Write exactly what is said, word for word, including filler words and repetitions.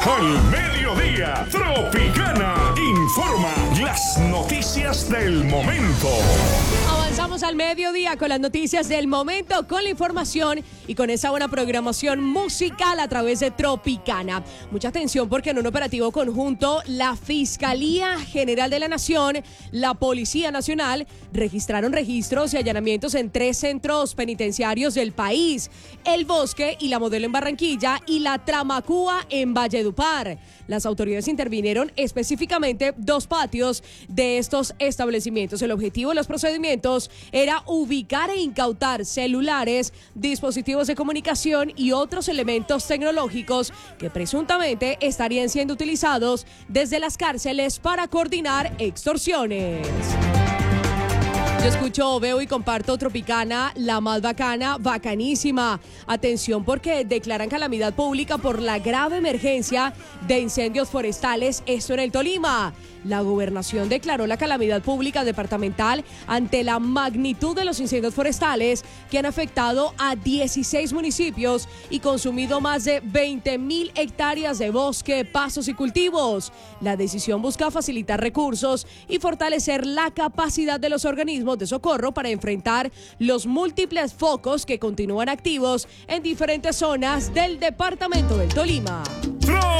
Al mediodía, Tropicana informa las noticias del momento. Avanzamos al mediodía con las noticias del momento, con la información y con esa buena programación musical a través de Tropicana. Mucha atención porque en un operativo conjunto, la Fiscalía General de la Nación, la Policía Nacional, registraron registros y allanamientos en tres centros penitenciarios del país: El Bosque y la Modelo en Barranquilla y la Tramacúa en Valledupar. Las autoridades intervinieron específicamente dos patios de estos establecimientos. El objetivo de los procedimientos era ubicar e incautar celulares, dispositivos de comunicación y otros elementos tecnológicos que presuntamente estarían siendo utilizados desde las cárceles para coordinar extorsiones. Yo escucho, veo y comparto Tropicana, la más bacana, bacanísima. Atención porque declaran calamidad pública por la grave emergencia de incendios forestales, esto en el Tolima. La gobernación declaró la calamidad pública departamental ante la magnitud de los incendios forestales que han afectado a dieciséis municipios y consumido más de veinte mil hectáreas de bosque, pastos y cultivos. La decisión busca facilitar recursos y fortalecer la capacidad de los organismos de socorro para enfrentar los múltiples focos que continúan activos en diferentes zonas del departamento del Tolima.